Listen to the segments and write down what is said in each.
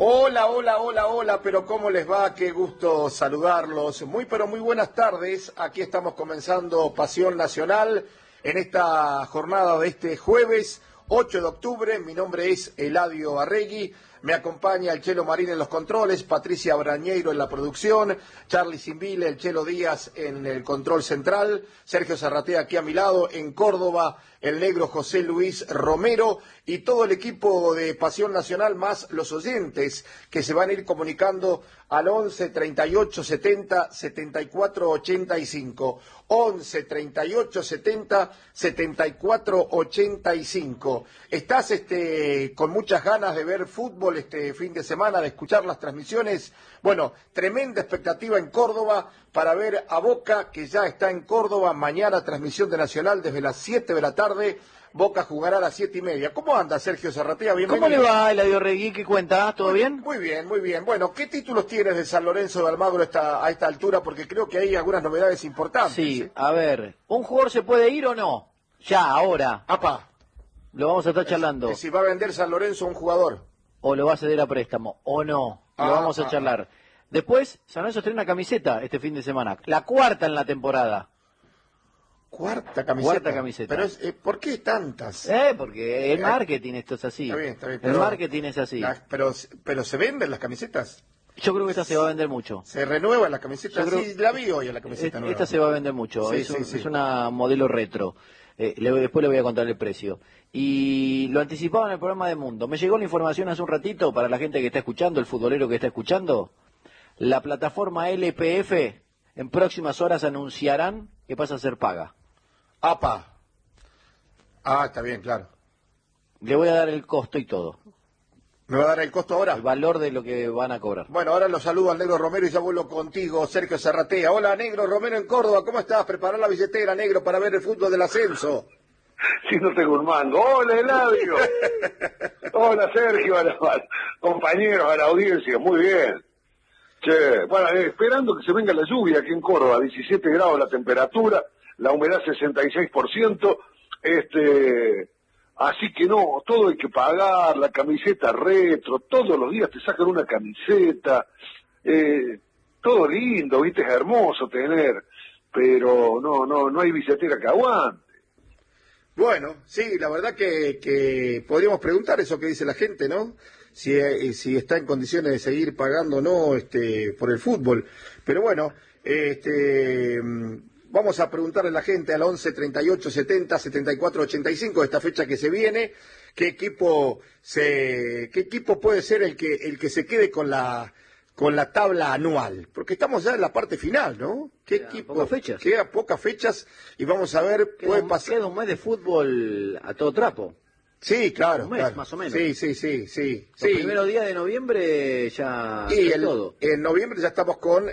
Hola, hola, hola, hola, pero ¿cómo les va? Qué gusto saludarlos. Muy, pero muy buenas tardes. Aquí estamos comenzando Pasión Nacional en esta jornada de este jueves 8 de octubre. Mi nombre es Eladio Arregui. Me acompaña el Chelo Marín en los controles, Patricia Brañeiro en la producción, Charly Simbile, el Chelo Díaz en el control central, Sergio Zarratea aquí a mi lado, en Córdoba, el negro José Luis Romero y todo el equipo de Pasión Nacional, más los oyentes que se van a ir comunicando al 11 38 70 74 85. 11 38 70 74 85. ¿Estás con muchas ganas de ver fútbol este fin de semana, de escuchar las transmisiones? Bueno, tremenda expectativa en Córdoba para ver a Boca, que ya está en Córdoba. Mañana transmisión de Nacional desde las 7 de la tarde. Boca jugará a las 7:30. ¿Cómo anda Sergio Zarratea? Bienvenido. ¿Cómo le va, Eladio Arregui? ¿Qué cuenta? ¿Todo bien? Muy bien, muy bien. Bueno, ¿qué títulos tienes de San Lorenzo de Almagro a esta altura? Porque creo que hay algunas novedades importantes. Sí, a ver, ¿un jugador se puede ir o no? Ya, ahora. Apa. Lo vamos a estar charlando. Si va a vender San Lorenzo a un jugador. O lo va a ceder a préstamo, o no. Lo vamos a charlar. Después, San Lorenzo estrena una camiseta este fin de semana. La cuarta en la temporada. Cuarta camiseta. Cuarta camiseta. Pero, ¿por qué tantas? Porque el marketing esto es así. Está bien. El marketing es así. Pero ¿se venden las camisetas? Yo creo que esta se va a vender mucho. ¿Se renuevan las camisetas? Creo... Sí, la vi hoy a la camiseta nueva. Esta se va a vender mucho. Sí, es una modelo retro. Después le voy a contar el precio. Y lo anticipaba en el programa de Mundo. Me llegó la información hace un ratito para la gente que está escuchando, el futbolero que está escuchando. La plataforma LPF en próximas horas anunciarán que pasa a ser paga. ¡Apa! Está bien, claro. Le voy a dar el costo y todo. ¿Me va a dar el costo ahora? El valor de lo que van a cobrar. Bueno, ahora lo saludo al negro Romero y ya vuelvo contigo, Sergio Zarratea. Hola, negro Romero en Córdoba. ¿Cómo estás? Preparar la billetera, negro, para ver el fútbol del ascenso. Si no tengo un mango. Hola, Eladio. Hola, Sergio, a los compañeros, a la audiencia. Muy bien. Che, bueno, esperando que se venga la lluvia aquí en Córdoba. 17 grados la temperatura, la humedad 66%. Así que no, todo hay que pagar, la camiseta retro, todos los días te sacan una camiseta, todo lindo, viste, es hermoso tener, pero no hay billetera que aguante. Bueno, sí, la verdad que podríamos preguntar eso que dice la gente, ¿no? Si está en condiciones de seguir pagando o no por el fútbol. Pero bueno, vamos a preguntarle a la gente al 11 38 70 74 85, esta fecha que se viene, qué equipo puede ser el que se quede con la tabla anual, porque estamos ya en la parte final, ¿no? ¿Qué equipo? Pocas fechas. Queda pocas fechas y vamos a ver, puede pasar. Queda un mes de fútbol a todo trapo. Sí, claro. Un mes, claro. más o menos. Sí. Los primeros días de noviembre ya Y es todo. en noviembre ya estamos con,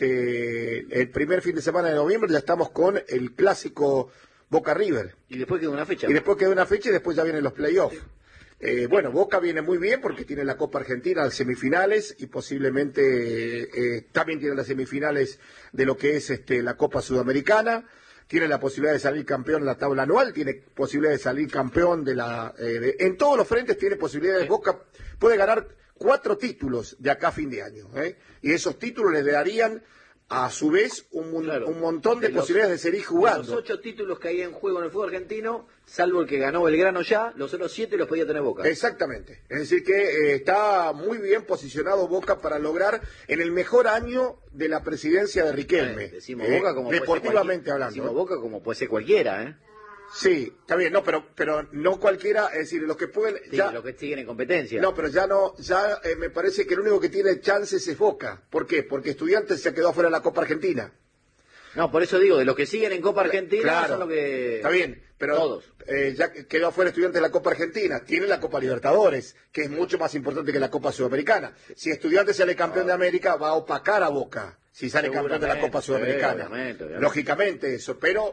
el primer fin de semana de noviembre ya estamos con el clásico Boca River. Y después queda una fecha. Y después queda una fecha y después ya vienen los playoffs. Bueno, Boca viene muy bien porque tiene la Copa Argentina, las semifinales, y posiblemente también tiene las semifinales de lo que es la Copa Sudamericana. Tiene la posibilidad de salir campeón en la tabla anual, tiene posibilidad de salir campeón en todos los frentes tiene posibilidades. Boca puede ganar 4 títulos de acá a fin de año, y esos títulos le darían a su vez un montón de posibilidades de seguir jugando. Los 8 títulos que hay en juego en el fútbol argentino, salvo el que ganó Belgrano ya, los otros 7 los podía tener Boca. Exactamente. Es decir que está muy bien posicionado Boca para lograr en el mejor año de la presidencia de Riquelme. Decimos Boca como deportivamente hablando. Decimos Boca como puede ser cualquiera, ¿eh? Sí, está bien, no, pero no cualquiera, es decir, los que pueden... Sí, los que siguen en competencia. No, pero me parece que el único que tiene chances es Boca. ¿Por qué? Porque Estudiantes se quedó fuera de la Copa Argentina. No, por eso digo, de los que siguen en Copa Argentina, claro, son los que... Está bien, pero todos. Ya quedó afuera Estudiantes de la Copa Argentina. Tiene la Copa Libertadores, que es mucho más importante que la Copa Sudamericana. Si Estudiantes sale campeón de América, va a opacar a Boca. Si sale campeón de la Copa Sudamericana. Obviamente. Lógicamente eso, pero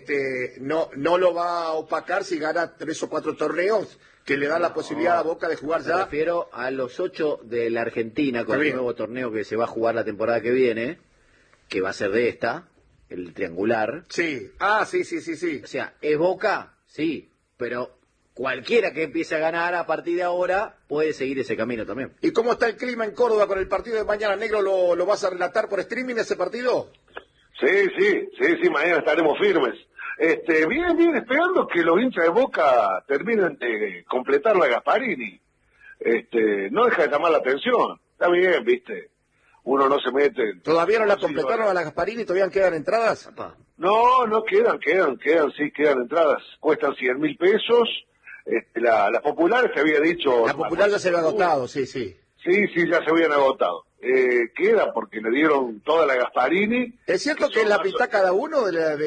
no lo va a opacar si gana 3 o 4 torneos que le dan la posibilidad a Boca de jugar ya. Me refiero a los 8 de la Argentina con el nuevo torneo que se va a jugar la temporada que viene, que va a ser de esta, el triangular. Sí, sí. O sea, ¿es Boca? Sí, pero cualquiera que empiece a ganar a partir de ahora puede seguir ese camino también. ¿Y cómo está el clima en Córdoba con el partido de mañana, Negro? ¿Lo vas a relatar por streaming ese partido? Sí, mañana estaremos firmes. Bien, esperando que los hinchas de Boca terminen de completar la Gasparini. No deja de llamar la atención. Está bien, viste. Uno no se mete. ¿Todavía no la completaron a la Gasparini? ¿Todavía quedan entradas? No quedan entradas. Cuestan 100.000 pesos. La popular se había dicho. La popular ya se había agotado, sí. Sí, ya se habían agotado. Queda porque le dieron toda la Gasparini. ¿Es cierto que es la mitad cada uno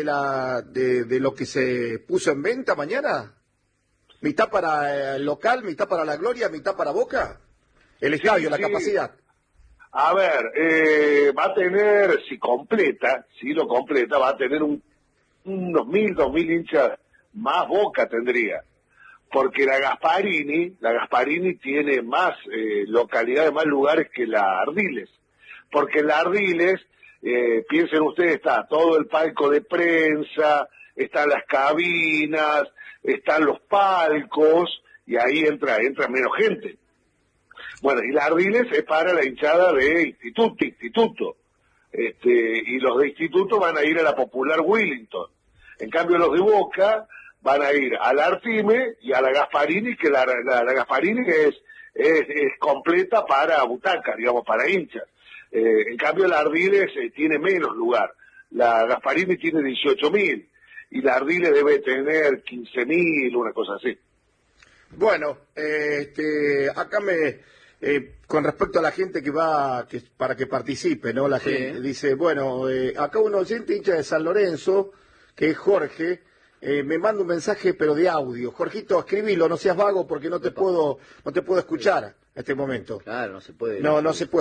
de lo que se puso en venta mañana? ¿Mitad para el local, mitad para la Gloria, mitad para Boca? El estadio, la capacidad. A ver, va a tener, si lo completa, va a tener unos 1.000, 2.000 hinchas más Boca tendría. Porque la Gasparini tiene más localidades, más lugares que la Ardiles. Porque en la Ardiles, piensen ustedes, está todo el palco de prensa, están las cabinas, están los palcos, y ahí entra menos gente. Bueno, y la Ardiles es para la hinchada de instituto. Y los de instituto van a ir a la Popular Willington. En cambio, los de Boca van a ir a la Artime y a la Gasparini, que la Gasparini es completa para butacas, digamos, para hinchas. En cambio, la Ardiles tiene menos lugar. La Gasparini tiene 18.000 y la Ardiles debe tener 15.000, una cosa así. Bueno, acá con respecto a la gente que va, para que participe, ¿no? La gente dice, bueno, acá un oyente hincha de San Lorenzo, que es Jorge, me manda un mensaje pero de audio. Jorgito, escribilo, no seas vago porque no te puedo escuchar en este momento. Claro, no se puede. No se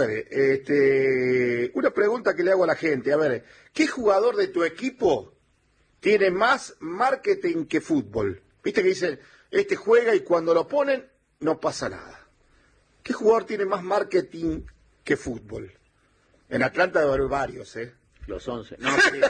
puede. Una pregunta que le hago a la gente, a ver, ¿qué jugador de tu equipo tiene más marketing que fútbol? Viste que dicen, juega y cuando lo ponen no pasa nada. ¿Qué jugador tiene más marketing que fútbol? En Atlanta debe haber varios, Los 11. No, sí.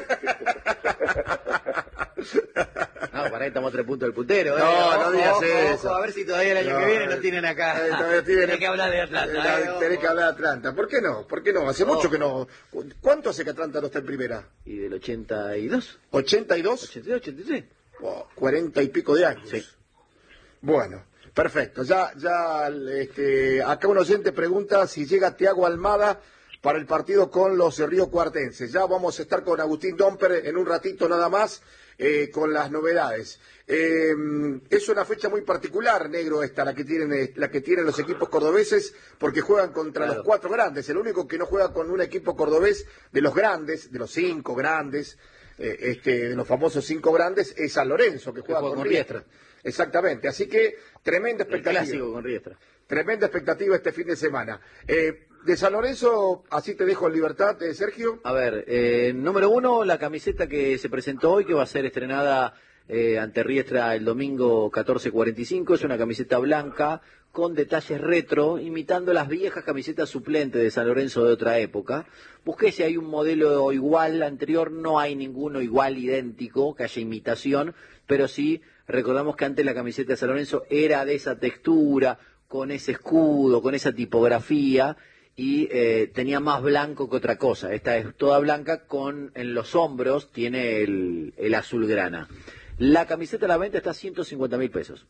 No, para ahí estamos a 3 puntos del puntero. No digas eso. Ojo, a ver si todavía el año que viene nos tienen acá. Tenés que hablar de Atlanta. Tenés que hablar de Atlanta. ¿Por qué no? Hace mucho que no. ¿Cuánto hace que Atlanta no está en primera? ¿Y del 82? ¿82? 82, 83. 40 y pico de años. Sí. Bueno, perfecto. Ya, acá un oyente pregunta si llega Thiago Almada para el partido con los riocuartenses. Ya vamos a estar con Agustín Domper en un ratito nada más, con las novedades. Es una fecha muy particular, Negro, la que tienen los equipos cordobeses, porque juegan contra los 4 grandes. El único que no juega con un equipo cordobés de los grandes, de los 5 grandes, de los famosos 5 grandes, es San Lorenzo, que juega con Riestra. Exactamente, así que tremenda expectativa. El clásico con Riestra. Tremenda expectativa este fin de semana. De San Lorenzo, así te dejo en libertad, Sergio. A ver, número 1, la camiseta que se presentó hoy, que va a ser estrenada ante Riestra el domingo 14:45, es una camiseta blanca con detalles retro, imitando las viejas camisetas suplentes de San Lorenzo de otra época. Busqué si hay un modelo igual anterior, no hay ninguno igual idéntico, que haya imitación, pero sí recordamos que antes la camiseta de San Lorenzo era de esa textura, con ese escudo, con esa tipografía, y tenía más blanco que otra cosa. Esta es toda blanca, en los hombros tiene el azul grana. La camiseta a la venta está a 150.000 pesos.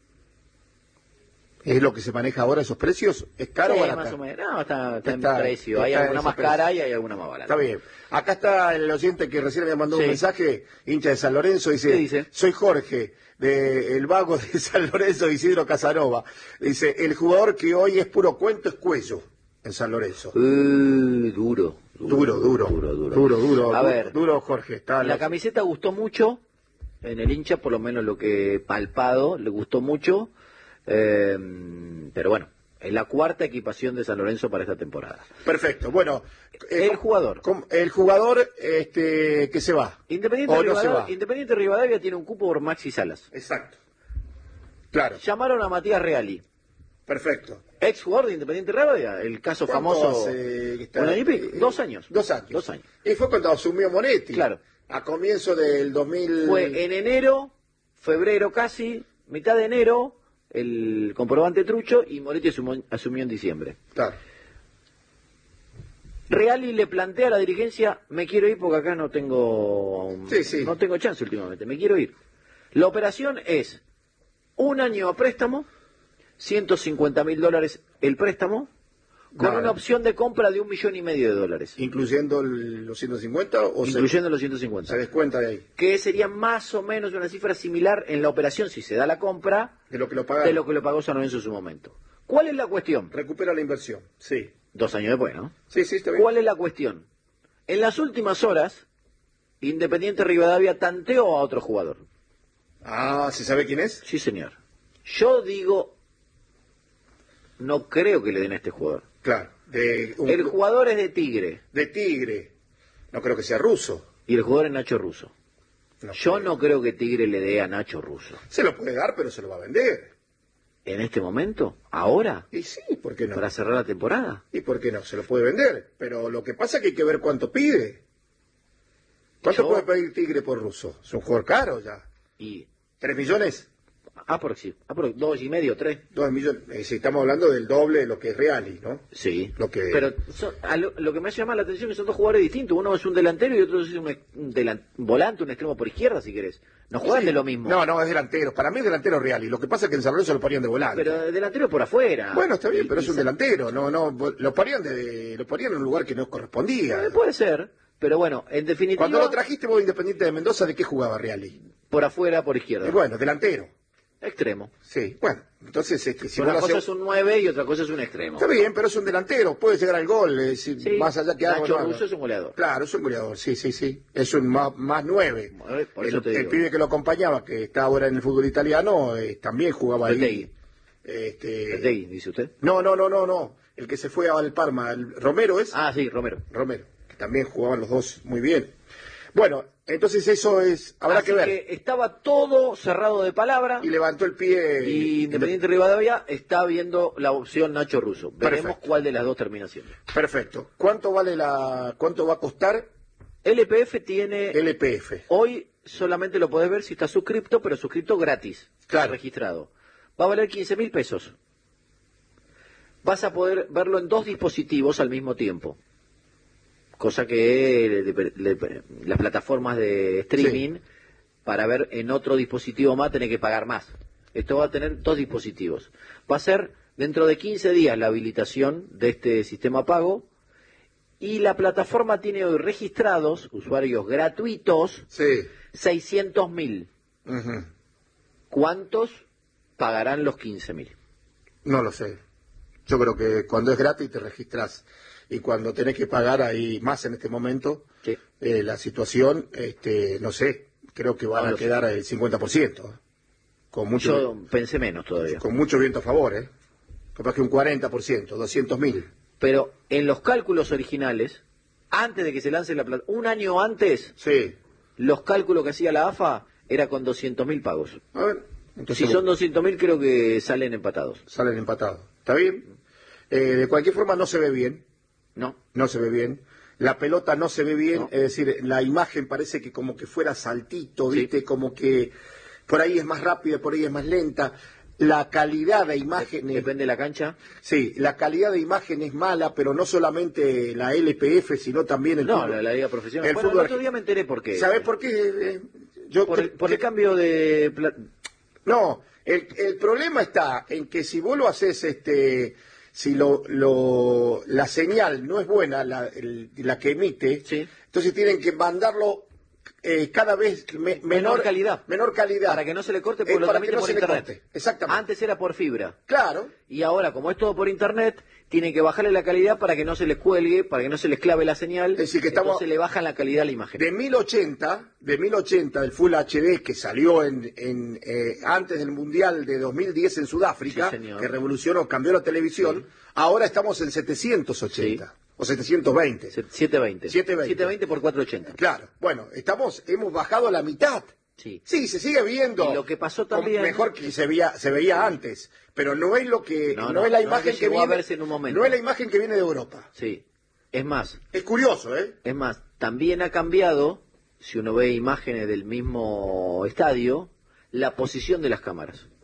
¿Es lo que se maneja ahora esos precios? ¿Es caro o barata? Más o menos. No, está en precio. Hay alguna más cara y hay alguna más barata. Está bien. Acá está el oyente que recién me mandó un mensaje, hincha de San Lorenzo, dice, ¿qué dice? Soy Jorge, el vago de San Lorenzo, Isidro Casanova. Dice, el jugador que hoy es puro cuento es Cuello, en San Lorenzo. Duro. A ver, duro, Jorge. La camiseta gustó mucho, en el hincha, por lo menos lo que he palpado, le gustó mucho. Pero bueno, es la 4ª equipación de San Lorenzo para esta temporada. Perfecto, bueno. El jugador que se va. Independiente Rivadavia tiene un cupo por Maxi Salas. Exacto. Claro. Llamaron a Matías Reali. Perfecto. Ex jugador de Independiente Rivadavia, el caso famoso. ¿Un año y pico? 2 años. 2 años. Y fue cuando asumió Monetti. Claro. A comienzo del 2000. Fue en enero, febrero casi, mitad de enero, el comprobante trucho, y Moretti asumió en diciembre. Claro. Reali le plantea a la dirigencia, me quiero ir porque acá no tengo Sí. no tengo chance últimamente, me quiero ir. La operación es 1 año a préstamo, $150.000 el préstamo, con Nada. una opción de compra de $1,5 millones. ¿Incluyendo los 150 o Incluyendo los se 150. descuenta de ahí? Que sería más o menos una cifra similar en la operación, si se da la compra, De lo que lo pagaron. de lo que lo pagó San Lorenzo en su momento. ¿Cuál es la cuestión? Recupera la inversión. Sí. 2 años después, ¿no? Sí, está bien. ¿Cuál es la cuestión? En las últimas horas, Independiente Rivadavia tanteó a otro jugador. Ah, ¿se sabe quién es? Sí, señor. Yo digo, no creo que le den a este jugador. Claro. El jugador es de Tigre de Tigre. No creo que sea ruso. y el jugador es Nacho Russo. No Yo creo. no creo que Tigre le dé a Nacho Russo. Se lo puede dar, pero se lo va a vender. ¿En este momento? ¿Ahora? Y sí, ¿por qué no? ¿Para cerrar la temporada? ¿Y por qué no? Se lo puede vender. Pero lo que pasa es que hay que ver cuánto pide. ¿Cuánto Yo- puede pedir Tigre por ruso? Es un jugador caro ya. Y ¿3 millones? 2,5, 3. 2 millones. Si estamos hablando del doble de lo que es Reali, ¿no? Sí. Lo que- Pero lo que me llama la atención es que son dos jugadores distintos. Uno es un delantero y otro es un volante, un extremo por izquierda, si querés. No juegan Sí. de lo mismo. No, es delantero. Para mí es delantero Reali. Lo que pasa es que en San Lorenzo lo ponían de volante. Pero delantero por afuera. Bueno, está bien, pero es un Y- delantero. No, lo ponían en un lugar que no correspondía. Puede ser, pero bueno, en definitiva, Cuando lo trajiste vos Independiente de Mendoza, ¿de qué jugaba Reali? por afuera, por izquierda. Bueno, delantero. Extremo. Sí, bueno, entonces si Una vos lo cosa haces- es un 9 y otra cosa es un extremo. Está bien, pero es un delantero, puede llegar al gol, Sí, más allá que Nacho algo. Russo es un goleador. Claro, es un goleador, sí. Es un más 9. Por eso te El digo. pibe que lo acompañaba, que está ahora en el fútbol italiano, también jugaba ahí. Retegui. Este, Retegui, dice usted. No. El que se fue al Parma, el Romero es. Ah, sí, Romero. Romero, que también jugaban los dos muy bien. Bueno, entonces eso habrá Así que ver. que estaba todo cerrado de palabra Y levantó el pie. y Independiente Rivadavia está viendo la opción Nacho Russo. Veremos Perfecto. cuál de las dos termina siendo. Perfecto. ¿Cuánto va a costar LPF tiene, LPF? hoy solamente lo podés ver si está suscripto, pero suscripto gratis. Claro. Registrado. Va a valer 15.000 pesos. Vas a poder verlo en 2 dispositivos al mismo tiempo. Cosa que las plataformas de streaming, para ver en otro dispositivo más, tenés que pagar más. Esto va a tener 2 dispositivos. Va a ser dentro de 15 días la habilitación de este sistema pago. Y la plataforma tiene hoy registrados, usuarios gratuitos, Sí. 600.000. Ujú. ¿Cuántos pagarán los 15.000? No lo sé. Yo creo que cuando es gratis te registras. Y cuando tenés que pagar ahí más en este momento, Sí. la situación, no sé, creo que van No a lo sé. quedar el 50%. Con mucho, Yo pensé menos todavía. con mucho viento a favor, ¿eh? Capaz que un 40%, 200.000. Pero en los cálculos originales, antes de que se lance la plata, un año antes, Sí. los cálculos que hacía la AFA era con 200.000 pagos. A ver, entonces Si son 200.000 creo que salen empatados. salen empatados. ¿Está bien? De cualquier forma no se ve bien. ¿No? No se ve bien. La pelota no se ve bien, No. es decir, la imagen parece que como que fuera saltito, Sí. ¿viste? Como que por ahí es más rápida, por ahí es más lenta. La calidad de imagen Depende de la cancha. sí, la calidad de imagen es mala, pero no solamente la LPF, sino también el No, fútbol. la liga profesional. el Bueno, fútbol el otro día me enteré por qué. ¿Sabés por qué? Por el cambio de... No, el problema está en que si vos lo haces, si la señal no es buena, la que emite, Sí. entonces tienen que mandarlo cada vez Menor calidad. Menor calidad. Para que no se le corte, porque lo para transmite que no por se le internet. corte. Exactamente. Antes era por fibra. Claro. Y ahora, como es todo por internet, tienen que bajarle la calidad para que no se les cuelgue, para que no se les clave la señal. Es decir, que estamos- Entonces le bajan la calidad a la imagen. De 1080 del Full HD que salió antes del Mundial de 2010 en Sudáfrica, Sí, señor. que revolucionó, cambió la televisión, ahora estamos en 780 Sí. o 720. 720. 720. 720 por 480. Claro, bueno, hemos bajado a la mitad. Sí. Sí, se sigue viendo. Y lo que pasó como también- mejor que se veía antes, pero no es lo que No, no es la no imagen es que que llegó a viene. verse en un momento. No es la imagen que viene de Europa. Sí. Es más, Es curioso, ¿eh? también ha cambiado, si uno ve imágenes del mismo estadio, la posición de las cámaras.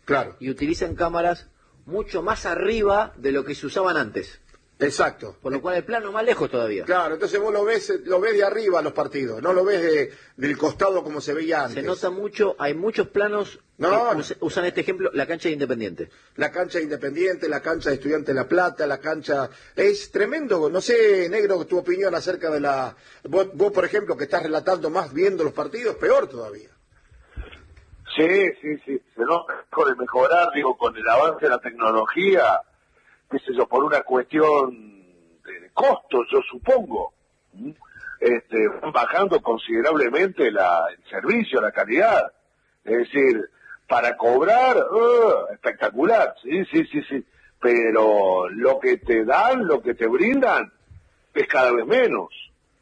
Claro. Y utilizan cámaras mucho más arriba de lo que se usaban antes. Exacto. Por lo cual el plano más lejos todavía. Claro, entonces vos lo ves de arriba los partidos, no lo ves del costado como se veía antes. Se nota mucho, hay muchos planos que usan este ejemplo, la cancha de Independiente. La cancha de Independiente, la cancha de Estudiantes de La Plata, la cancha... Es tremendo, no sé, Negro, tu opinión acerca de la... Vos, por ejemplo, que estás relatando más viendo los partidos, peor todavía. Sí, se nota con el mejorar, digo, con el avance de la tecnología, qué sé yo, por una cuestión de costos, yo supongo. Van bajando considerablemente el servicio, la calidad. Es decir, para cobrar, espectacular, sí. Pero lo que te dan, lo que te brindan, es cada vez menos.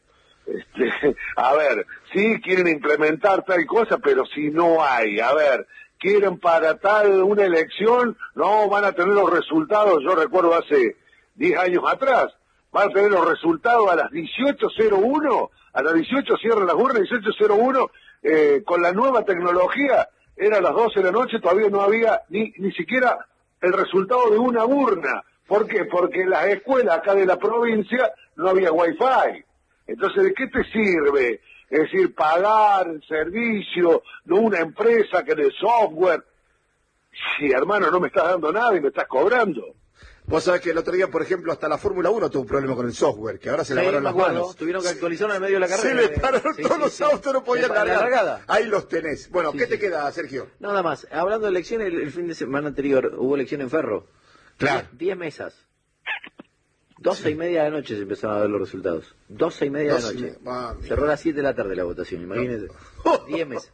A ver, sí quieren implementar tal cosa, pero si no hay, a ver, quieren para tal una elección, no van a tener los resultados, yo recuerdo hace 10 años atrás, van a tener los resultados a las 18:01, a las 18 cierran las urnas, 18:01, con la nueva tecnología, era a las 12 de la noche, todavía no había ni siquiera el resultado de una urna. ¿Por qué? Porque en las escuelas acá de la provincia no había wifi. Entonces, ¿de qué te sirve? Es decir, pagar el servicio de una empresa que de software. Si, hermano, no me estás dando nada y me estás cobrando. Vos sabés que el otro día, por ejemplo, hasta la Fórmula 1 tuvo un problema con el software, que ahora se lavaron las manos. Tuvieron que actualizar en el medio de la carrera. Se le pararon todos los autos, no podían largar. Ahí los tenés. Bueno, ¿qué te queda, Sergio? Nada más. Hablando de elecciones, el fin de semana anterior hubo elección en Ferro. Claro. 10 mesas. 12:30 de la noche se empezaron a ver los resultados. 12:30 de la noche. Cerró a las 7 de la tarde la votación, imagínense. 10 meses.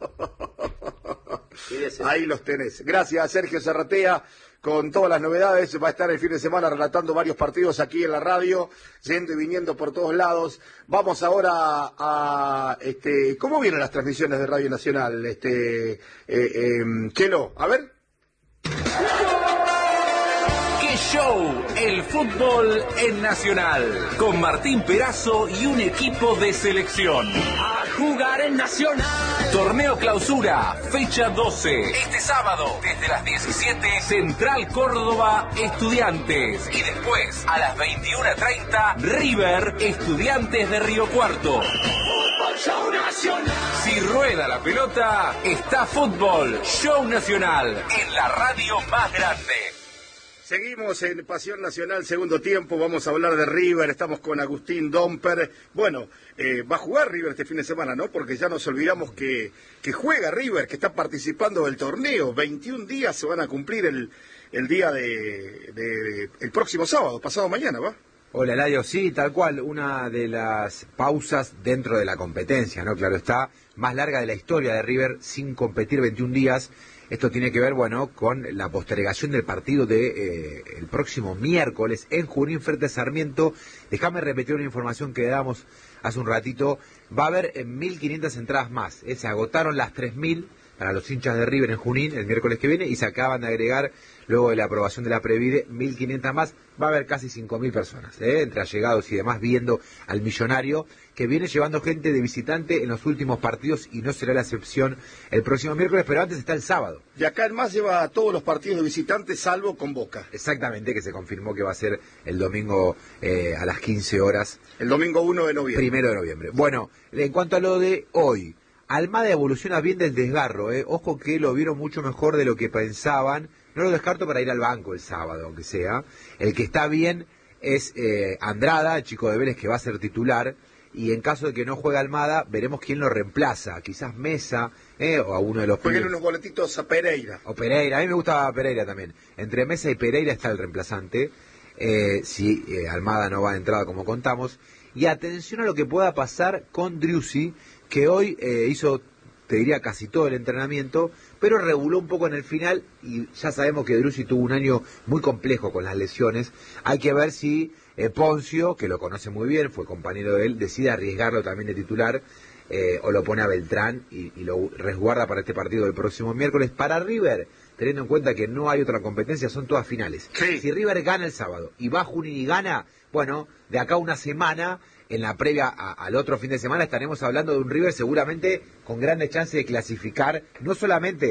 Ahí los tenés. Gracias, Sergio Zarratea, con todas las novedades. Va a estar el fin de semana relatando varios partidos aquí en la radio, yendo y viniendo por todos lados. Vamos ahora a ¿cómo vienen las transmisiones de Radio Nacional? Chelo, a ver. Show, el fútbol en Nacional, con Martín Perazo y un equipo de selección. A jugar en Nacional. Torneo Clausura, fecha 12. Este sábado, desde las 17, Central Córdoba, Estudiantes. Y después, a las 21:30, River, Estudiantes de Río Cuarto. Fútbol Show Nacional. Si rueda la pelota, está Fútbol Show Nacional, en la radio más grande. Seguimos en Pasión Nacional, segundo tiempo, vamos a hablar de River, estamos con Agustín Domper. Bueno, va a jugar River este fin de semana, ¿no? Porque ya nos olvidamos que juega River, que está participando del torneo. 21 días se van a cumplir el día el próximo sábado, pasado mañana, ¿va? Hola, Eladio, sí, tal cual, una de las pausas dentro de la competencia, ¿no? Claro está, más larga de la historia de River, sin competir 21 días. Esto tiene que ver, bueno, con la postergación del partido de el próximo miércoles en Junín frente a Sarmiento. Déjame repetir una información que damos hace un ratito. Va a haber 1.500 entradas más. Se agotaron las 3.000 para los hinchas de River en Junín el miércoles que viene y se acaban de agregar, luego de la aprobación de la Previde, 1.500 más. Va a haber casi 5.000 personas, entre allegados y demás, viendo al millonario, que viene llevando gente de visitante en los últimos partidos y no será la excepción el próximo miércoles, pero antes está el sábado. Y acá el MAS lleva a todos los partidos de visitantes, salvo con Boca. Exactamente, que se confirmó que va a ser el domingo a las 15 horas. El domingo 1 de noviembre. 1 de noviembre. Bueno, en cuanto a lo de hoy, Almada evoluciona bien del desgarro, ojo que lo vieron mucho mejor de lo que pensaban. No lo descarto para ir al banco el sábado, aunque sea. El que está bien es Andrada, el chico de Vélez, que va a ser titular. Y en caso de que no juegue Almada, veremos quién lo reemplaza. Quizás Mesa, o a uno de los... Jueguen unos boletitos a Pereira. O Pereira, a mí me gusta Pereira también. Entre Mesa y Pereira está el reemplazante, si Almada no va de entrada como contamos. Y atención a lo que pueda pasar con Driussi, que hoy hizo, te diría, casi todo el entrenamiento, pero reguló un poco en el final, y ya sabemos que Driussi tuvo un año muy complejo con las lesiones. Hay que ver si Poncio, que lo conoce muy bien, fue compañero de él, decide arriesgarlo también de titular, o lo pone a Beltrán y lo resguarda para este partido del próximo miércoles. Para River, teniendo en cuenta que no hay otra competencia, son todas finales. Sí. Si River gana el sábado y va a Junín y gana, bueno, de acá a una semana, en la previa al otro fin de semana, estaremos hablando de un River seguramente con grandes chances de clasificar, no solamente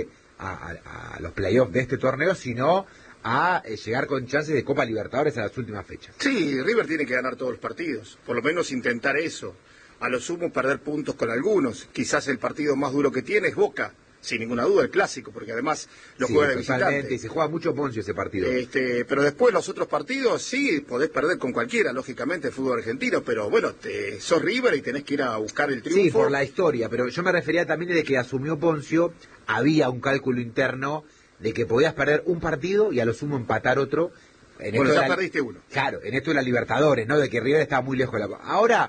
a los playoffs de este torneo, sino a llegar con chances de Copa Libertadores a las últimas fechas. Sí, River tiene que ganar todos los partidos, por lo menos intentar eso. A lo sumo perder puntos con algunos. Quizás el partido más duro que tiene es Boca, sin ninguna duda, el clásico, porque además lo juega de visitante. Y se juega mucho Poncio ese partido. Pero después los otros partidos, sí, podés perder con cualquiera, lógicamente, el fútbol argentino, pero bueno, sos River y tenés que ir a buscar el triunfo. Sí, por la historia, pero yo me refería también de que asumió Poncio, había un cálculo interno de que podías perder un partido y a lo sumo empatar otro. Bueno, ya perdiste uno. Claro, en esto de la Libertadores, ¿no? De que River estaba muy lejos de la... Ahora...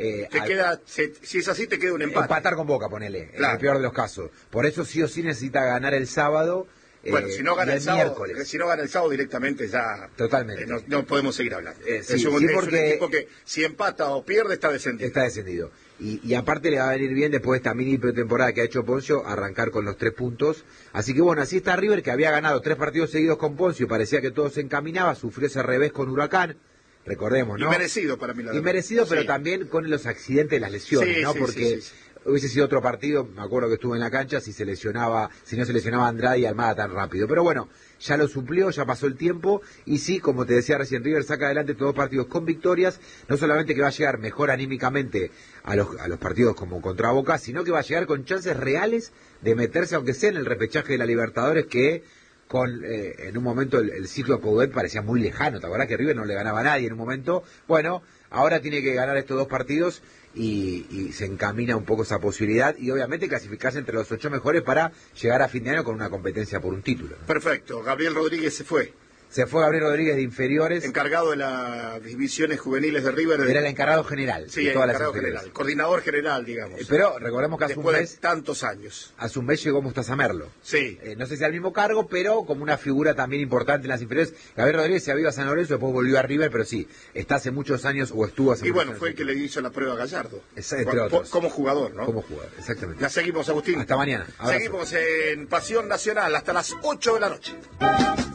si es así, te queda un empate. Empatar con Boca, ponele, claro, en el peor de los casos. Por eso sí o sí necesita ganar el sábado. Bueno, si no gana el sábado, miércoles. Si no gana el sábado directamente ya... Totalmente. No podemos seguir hablando. Sí, es un porque equipo que si empata o pierde está descendido. Está descendido. Y aparte le va a venir bien después de esta mini pretemporada que ha hecho Poncio, arrancar con los 3 puntos. Así que bueno, así está River, que había ganado 3 partidos seguidos con Poncio, parecía que todo se encaminaba, sufrió ese revés con Huracán. Recordemos, ¿no? Inmerecido para mí. Inmerecido, pero sí, también con los accidentes, las lesiones, sí, ¿no? Sí, porque sí. Hubiese sido otro partido, me acuerdo que estuvo en la cancha, si no se lesionaba Andrade y Almada tan rápido. Pero bueno, ya lo suplió, ya pasó el tiempo, y sí, como te decía recién, River saca adelante todos los partidos con victorias, no solamente que va a llegar mejor anímicamente a los partidos como contra Boca, sino que va a llegar con chances reales de meterse, aunque sea en el repechaje de la Libertadores, que en un momento el ciclo Coudet parecía muy lejano. ¿Te acordás que River no le ganaba a nadie en un momento? Bueno, ahora tiene que ganar estos 2 partidos y se encamina un poco esa posibilidad, y obviamente clasificarse entre los 8 mejores para llegar a fin de año con una competencia por un título. Perfecto. Gabriel Rodríguez se fue. Se fue Gabriel Rodríguez de inferiores. Encargado de las divisiones juveniles de River. Era el encargado general. Sí, de todas el encargado las general. Coordinador general, digamos. Pero recordemos que hace un mes... Después de tantos años. Hace un mes llegó Mostaza Merlo. Sí. No sé si al mismo cargo, pero como una figura también importante en las inferiores. Gabriel Rodríguez se había ido a San Lorenzo, después volvió a River, pero sí, está hace muchos años, o estuvo hace muchos años. Y bueno, fue el que le hizo la prueba a Gallardo. Entre otros. Como jugador, ¿no? Como jugador, exactamente. Ya seguimos, Agustín. Hasta mañana. Abrazo. Seguimos en Pasión Nacional hasta las 8 de la noche.